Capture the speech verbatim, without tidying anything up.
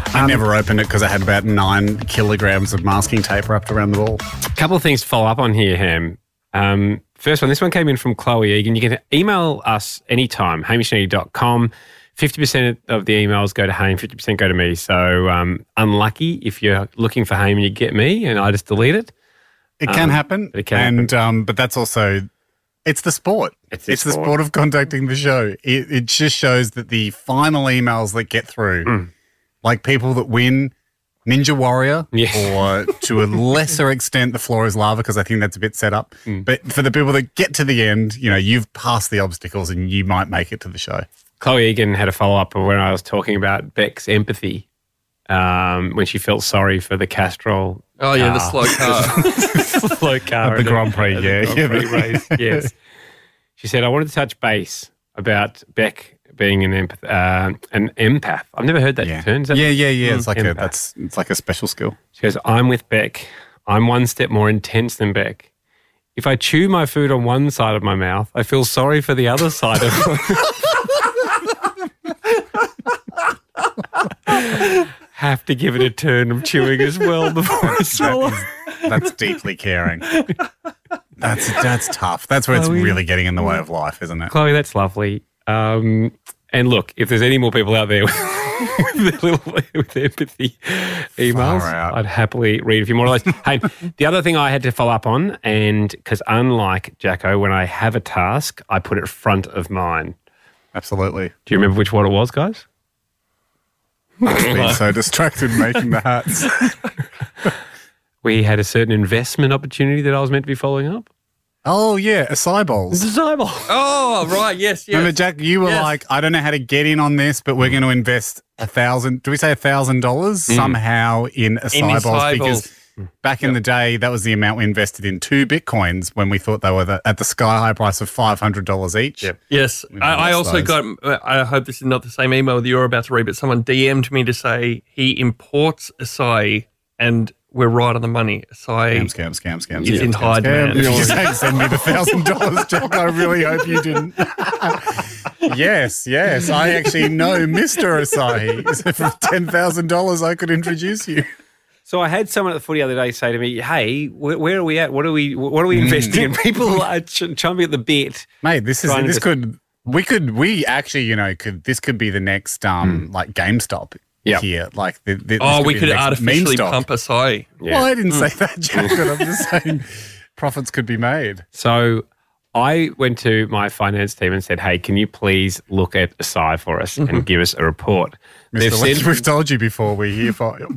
I never opened it because I had about nine kilograms of masking tape wrapped around the ball. A couple of things to follow up on here, Ham. Um, first one, this one came in from Chloe Egan. You can email us anytime, hamish and andy dot com. fifty percent of the emails go to Haim, fifty percent go to me. So um, unlucky if you're looking for Haim and you get me and I just delete it. It can um, happen. It can and, happen. Um, but that's also, it's the sport. It's, the, it's sport. the sport of contacting the show. It, it just shows that the final emails that get through, mm. like people that win Ninja Warrior yeah. or to a lesser extent the Floor is Lava, because I think that's a bit set up. Mm. But for the people that get to the end, you know, you've passed the obstacles and you might make it to the show. Chloe Egan had a follow-up when I was talking about Beck's empathy um, when she felt sorry for the Castrol. Oh, yeah, the slow car. slow car. At the Grand Prix, at yeah. The Grand Prix yeah. race, yes. She said, I wanted to touch base about Beck being an empath. Uh, an empath. I've never heard that yeah. term. Is that yeah, yeah, yeah. It's like empath. a that's it's like a special skill. She goes, I'm with Beck. I'm one step more intense than Beck. If I chew my food on one side of my mouth, I feel sorry for the other side of my Have to give it a turn of chewing as well before I swallow. That is, that's deeply caring. That's that's tough. That's where it's Chloe, really getting in the way of life, isn't it? Chloe, that's lovely. Um, and look, if there's any more people out there with, with, little, with empathy emails, I'd happily read a few more of those. Hey, the other thing I had to follow up on, and because unlike Jacko, when I have a task, I put it front of mind. Absolutely. Do you remember which one it was, guys? I've been so distracted making the hats. We had a certain investment opportunity that I was meant to be following up. Oh, yeah, acai bowls. Acai bowl. Oh, right, yes, yes. Remember, Jack, you were Yes. like, I don't know how to get in on this, but we're going to invest a thousand, do we say a thousand dollars somehow in acai In bowls? acai Because bowls. back in the day, that was the amount we invested in two Bitcoins when we thought they were the, at the sky-high price of five hundred dollars each. Yep. Yes, I, I also those. got, I hope this is not the same email that you're about to read, but someone D M'd me to say he imports acai and we're right on the money. Acai Scam, scam, scam, scam. is scam, in scam, high scam. demand. If you say send me the thousand dollars, Jack, I really hope you didn't. yes, yes. I actually know Mister Asahi. So for ten thousand dollars, I could introduce you. So I had someone at the footy the other day say to me, "Hey, where, where are we at? What are we? What are we investing in?" People are ch- chomping at the bit, mate. This is Trying this to- could we could we actually you know could this could be the next um like GameStop Yep. here. Like the, the, this Oh, we be could the next artificially meme stock. pump acai. Yeah. Well, I didn't say that, Jack. But I'm just saying profits could be made. So I went to my finance team and said, "Hey, can you please look at Acai for us and give us a report?" They've Mister Lynch, said, we've told you before. We're here for